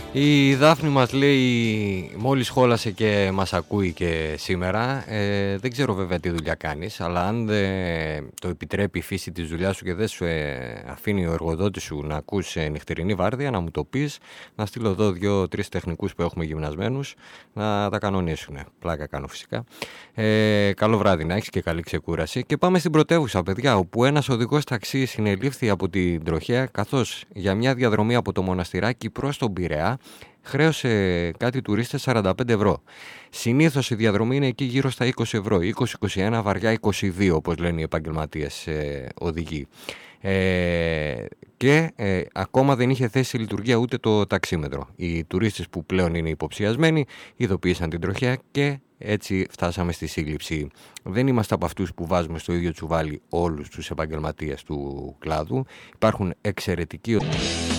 Η Δάφνη μας λέει μόλις χόλασε και μας ακούει και σήμερα. Δεν ξέρω βέβαια τι δουλειά κάνεις, αλλά αν δεν το επιτρέπει η φύση της δουλειάς σου και δεν σου αφήνει ο εργοδότης σου να ακούς νυχτερινή βάρδια, να μου το πεις, να στείλω εδώ 2-3 τεχνικούς που έχουμε γυμνασμένους να τα κανονίσουν. Πλάκα κάνω φυσικά. Καλό βράδυ να έχεις και καλή ξεκούραση. Και πάμε στην πρωτεύουσα, παιδιά, όπου ένας οδηγός ταξί συνελήφθη από την τροχέα, καθώς για μια διαδρομή από το Μοναστηράκι προς τον Πειραιά χρέωσε κάτι τουρίστες 45 ευρώ. Συνήθως η διαδρομή είναι εκεί γύρω στα 20 ευρώ, 20-21, βαριά 22 όπως λένε οι επαγγελματίες οδηγοί. Και ακόμα δεν είχε θέσει σε λειτουργία ούτε το ταξίμετρο. Οι τουρίστες που πλέον είναι υποψιασμένοι ειδοποίησαν την τροχέα και έτσι φτάσαμε στη σύλληψη. Δεν είμαστε από αυτούς που βάζουμε στο ίδιο τσουβάλι όλους τους επαγγελματίες του κλάδου. Υπάρχουν εξαιρετικοί